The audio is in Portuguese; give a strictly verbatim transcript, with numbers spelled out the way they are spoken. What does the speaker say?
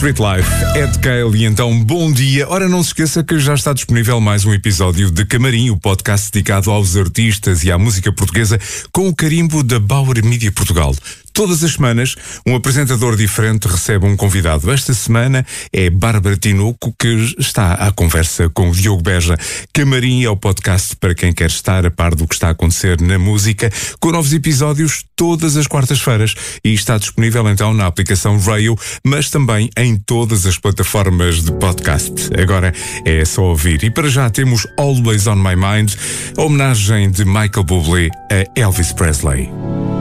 Street Life, Ed Cale, e então bom dia. Ora, não se esqueça que já está disponível mais um episódio de Camarim, o podcast dedicado aos artistas e à música portuguesa com o carimbo da Bauer Media Portugal. Todas as semanas, um apresentador diferente recebe um convidado. Esta semana é Bárbara Tinoco, que está à conversa com o Diogo Beja. Camarim é o podcast para quem quer estar a par do que está a acontecer na música, com novos episódios todas as quartas-feiras. E está disponível então na aplicação Rail, mas também em todas as plataformas de podcast. Agora é só ouvir. E para já temos Always on My Mind, a homenagem de Michael Bublé a Elvis Presley.